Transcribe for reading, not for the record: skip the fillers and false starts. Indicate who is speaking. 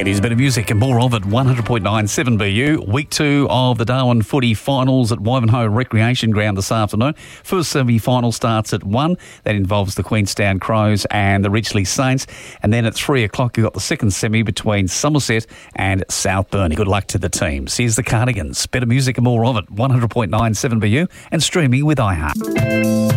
Speaker 1: It is better music and more of it. 100.97 BU. Week 2 of the Darwin Footy Finals at Wivenhoe Recreation Ground this afternoon. First semi-final starts at 1. That involves the Queenstown Crows and the Ridgely Saints. And then at 3 o'clock, you've got the second semi between Somerset and South Burnie. Good luck to the teams. Here's the Cardigans. Better music and more of it. 100.97 BU and streaming with iHeart.